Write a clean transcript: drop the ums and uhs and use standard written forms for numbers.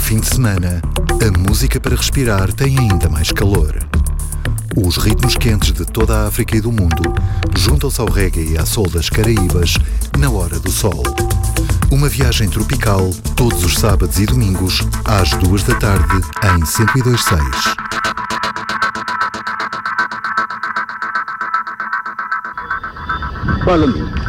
fim de semana, a música para respirar tem ainda mais calor. Os ritmos quentes de toda a África e do mundo juntam-se ao reggae e à soul das Caraíbas na Hora do Sol. Uma viagem tropical todos os sábados e domingos às 2 da tarde em 102.6. Follow me.